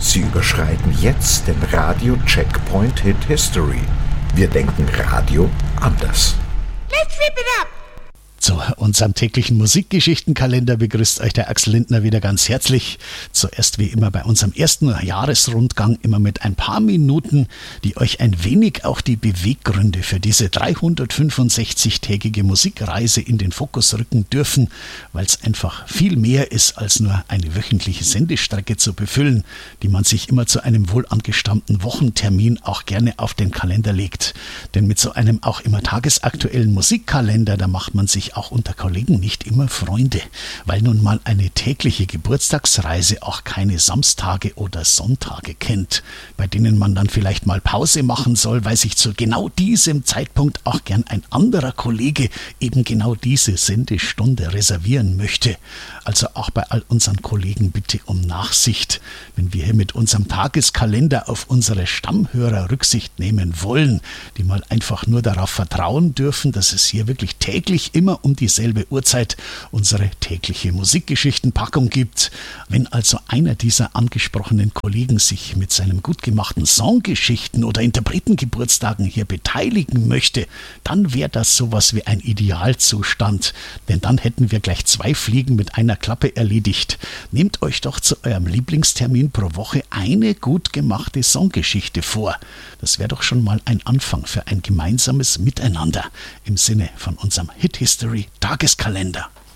Sie überschreiten jetzt den Radio-Checkpoint Hit History. Wir denken Radio anders. Let's rip it up! Zu unserem täglichen Musikgeschichtenkalender begrüßt euch der Axel Lindner wieder ganz herzlich. Zuerst wie immer bei unserem ersten Jahresrundgang immer mit ein paar Minuten, die euch ein wenig auch die Beweggründe für diese 365-tägige Musikreise in den Fokus rücken dürfen, weil es einfach viel mehr ist als nur eine wöchentliche Sendestrecke zu befüllen, die man sich immer zu einem wohlangestammten Wochentermin auch gerne auf den Kalender legt. Denn mit so einem auch immer tagesaktuellen Musikkalender, da macht man sich auch unter Kollegen nicht immer Freunde, weil nun mal eine tägliche Geburtstagsreise auch keine Samstage oder Sonntage kennt, bei denen man dann vielleicht mal Pause machen soll, weil sich zu genau diesem Zeitpunkt auch gern ein anderer Kollege eben genau diese Sendestunde reservieren möchte. Also auch bei all unseren Kollegen bitte um Nachsicht, wenn wir hier mit unserem Tageskalender auf unsere Stammhörer Rücksicht nehmen wollen, die mal einfach nur darauf vertrauen dürfen, dass es hier wirklich täglich immer um dieselbe Uhrzeit unsere tägliche Musikgeschichtenpackung gibt. Wenn also einer dieser angesprochenen Kollegen sich mit seinem gut gemachten Songgeschichten oder Interpretengeburtstagen hier beteiligen möchte, dann wäre das sowas wie ein Idealzustand, denn dann hätten wir gleich 2 Fliegen mit einer Klappe erledigt. Nehmt euch doch zu eurem Lieblingstermin pro Woche eine gut gemachte Songgeschichte vor. Das wäre doch schon mal ein Anfang für ein gemeinsames Miteinander im Sinne von unserem Hit History Tageskalender.